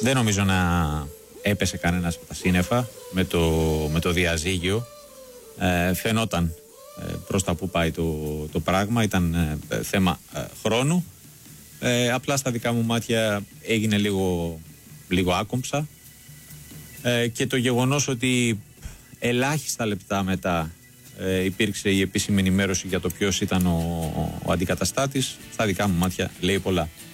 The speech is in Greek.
Δεν νομίζω να έπεσε κανένας από τα σύννεφα με το διαζύγιο. Φαινόταν προς τα που πάει το πράγμα. Ήταν θέμα χρόνου. Απλά στα δικά μου μάτια έγινε λίγο άκομψα. Και το γεγονός ότι ελάχιστα λεπτά μετά υπήρξε η επίσημη ενημέρωση για το ποιος ήταν ο αντικαταστάτης, στα δικά μου μάτια λέει πολλά.